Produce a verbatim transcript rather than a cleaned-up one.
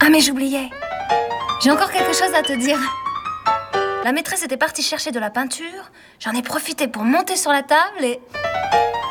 Ah mais j'oubliais. J'ai encore quelque chose à te dire. La maîtresse était partie chercher de la peinture. J'en ai profité pour monter sur la table et...